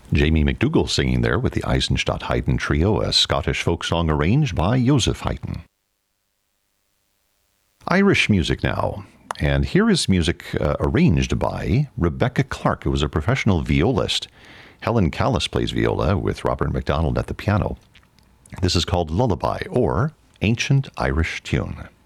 Jamie McDougall singing there with the Eisenstadt Haydn Trio, a Scottish folk song arranged by Joseph Haydn. Irish music now. And here is music arranged by Rebecca Clark, who was a professional violist. Helen Callis plays viola with Robert MacDonald at the piano. This is called Lullaby, or Ancient Irish Tune.